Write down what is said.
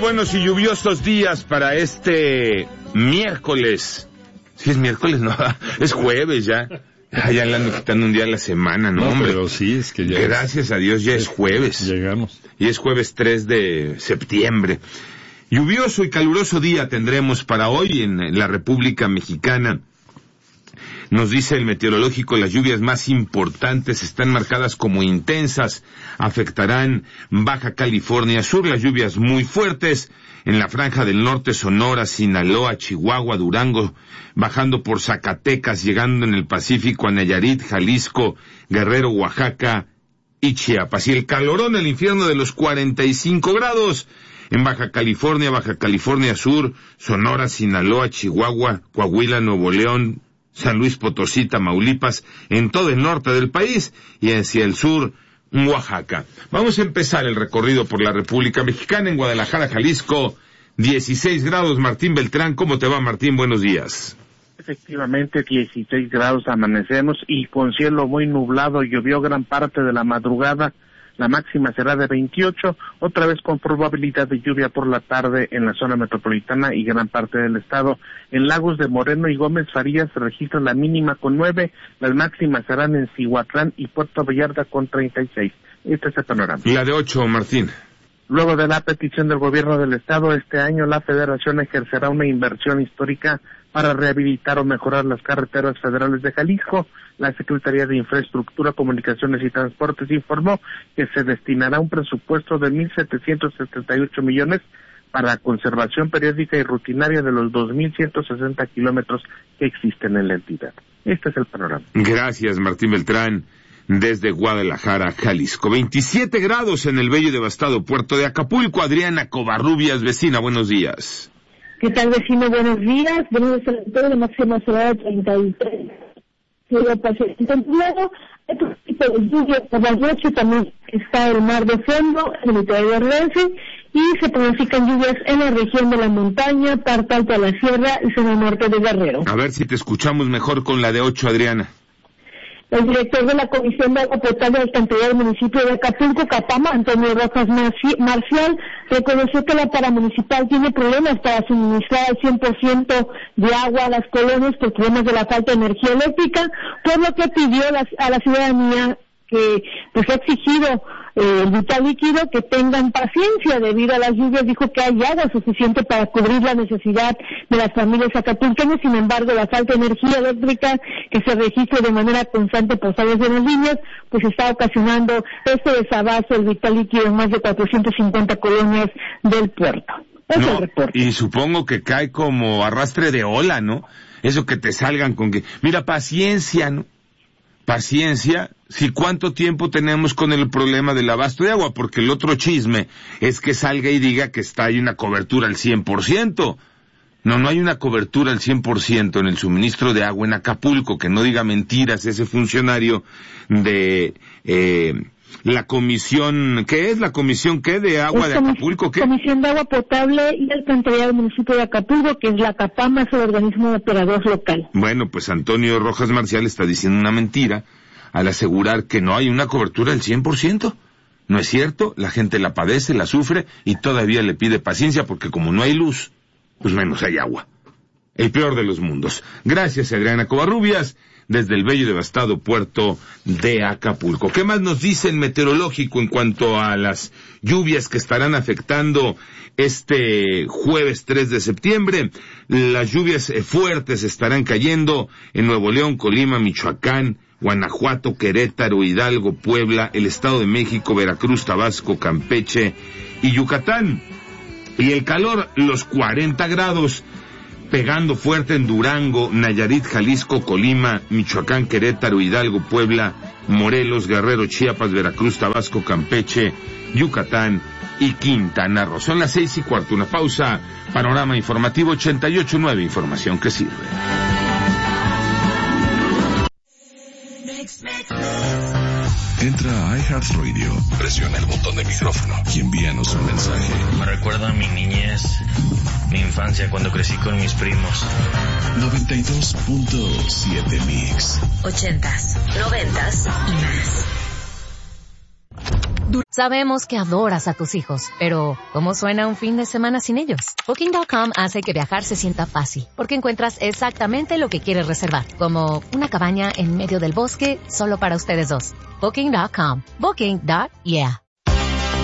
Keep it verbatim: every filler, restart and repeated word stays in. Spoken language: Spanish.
buenos y lluviosos días para este miércoles. Sí, es miércoles, no, es jueves ya. Ya le ando quitando un día a la semana, ¿no, no hombre? Pero sí, es que ya Gracias es, a Dios ya es jueves. Llegamos. Y es jueves tres de septiembre. Lluvioso y caluroso día tendremos para hoy en la República Mexicana. Nos dice el meteorológico, las lluvias más importantes están marcadas como intensas, afectarán Baja California Sur, las lluvias muy fuertes en la franja del norte, Sonora, Sinaloa, Chihuahua, Durango, bajando por Zacatecas, llegando en el Pacífico a Nayarit, Jalisco, Guerrero, Oaxaca y Chiapas. Y el calorón, el infierno de los cuarenta y cinco grados en Baja California, Baja California Sur, Sonora, Sinaloa, Chihuahua, Coahuila, Nuevo León, San Luis Potosí, Tamaulipas, en todo el norte del país y hacia el sur, Oaxaca. Vamos a empezar el recorrido por la República Mexicana. En Guadalajara, Jalisco, dieciséis grados. Martín Beltrán, ¿cómo te va, Martín? Buenos días. Efectivamente, dieciséis grados amanecemos y con cielo muy nublado, llovió gran parte de la madrugada. La máxima será de veintiocho, otra vez con probabilidad de lluvia por la tarde en la zona metropolitana y gran parte del estado. En Lagos de Moreno y Gómez Farías se registra la mínima con nueve, las máximas serán en Cihuatlán y Puerto Vallarta con treinta y seis. Este es el panorama. Y la de ocho, Martín. Luego de la petición del gobierno del estado, este año la federación ejercerá una inversión histórica para rehabilitar o mejorar las carreteras federales de Jalisco. La Secretaría de Infraestructura, Comunicaciones y Transportes informó que se destinará un presupuesto de mil setecientos setenta y ocho millones para conservación periódica y rutinaria de los dos mil ciento sesenta kilómetros que existen en la entidad. Este es el panorama. Gracias, Martín Beltrán, desde Guadalajara, Jalisco. veintisiete grados en el bello y devastado puerto de Acapulco. Adriana Covarrubias, vecina, buenos días. ¿Qué tal, vecino? Buenos días. Buenos días a todos. La máxima será de treinta y tres. Cielo templado, otro tipo de lluvia por la noche, también está el mar de fondo, en el litoral de Renfe, y se pronostican lluvias en la región de la montaña, parte alta de la sierra y zona norte de Guerrero. A ver si te escuchamos mejor con la de ocho, Adriana. El director de la Comisión de Agua Potable y Alcantarillado del municipio de Acapulco, Capama, Antonio Rojas Marcial, reconoció que la paramunicipal tiene problemas para suministrar al cien por ciento de agua a las colonias por problemas de la falta de energía eléctrica, por lo que pidió a la, a la ciudadanía que pues ha exigido eh, el vital líquido que tengan paciencia debido a las lluvias. Dijo que hay agua suficiente para cubrir la necesidad de las familias acapulqueñas. Sin embargo, la falta de energía eléctrica que se registra de manera constante por fallas de las líneas pues está ocasionando este desabasto del vital líquido en más de cuatrocientas cincuenta colonias del puerto. Ese no, es el reporte. Y supongo que cae como arrastre de ola, ¿no? Eso que te salgan con que, mira, paciencia, ¿no? Paciencia, si cuánto tiempo tenemos con el problema del abasto de agua, porque el otro chisme es que salga y diga que está hay una cobertura al cien por ciento. No, no hay una cobertura al cien por ciento en el suministro de agua en Acapulco, que no diga mentiras ese funcionario de eh, la comisión, ¿qué es la comisión qué de agua es de Acapulco? ¿Qué? Comisión de Agua Potable y Alcantarillado del municipio de Acapulco, que es la CAPAMA, es el organismo operador local. Bueno, pues Antonio Rojas Marcial está diciendo una mentira al asegurar que no hay una cobertura del cien por ciento. No es cierto, la gente la padece, la sufre y todavía le pide paciencia porque como no hay luz, pues menos hay agua. El peor de los mundos. Gracias, Adriana Covarrubias, desde el bello y devastado puerto de Acapulco. ¿Qué más nos dice el meteorológico en cuanto a las lluvias que estarán afectando este jueves tres de septiembre? Las lluvias fuertes estarán cayendo en Nuevo León, Colima, Michoacán, Guanajuato, Querétaro, Hidalgo, Puebla, el Estado de México, Veracruz, Tabasco, Campeche y Yucatán. Y el calor, los cuarenta grados, pegando fuerte en Durango, Nayarit, Jalisco, Colima, Michoacán, Querétaro, Hidalgo, Puebla, Morelos, Guerrero, Chiapas, Veracruz, Tabasco, Campeche, Yucatán y Quintana Roo. Son las seis y cuarto, una pausa. Panorama informativo ochenta y ocho punto nueve, información que sirve. Entra a iHeartRadio, presiona el botón de micrófono y envíanos un mensaje. Me recuerda a mi niñez, mi infancia cuando crecí con mis primos. noventa y dos punto siete Mix. Ochentas, noventas y más. Sabemos que adoras a tus hijos, pero ¿cómo suena un fin de semana sin ellos? Booking punto com hace que viajar se sienta fácil, porque encuentras exactamente lo que quieres reservar, como una cabaña en medio del bosque solo para ustedes dos. Booking punto com. Booking. Yeah.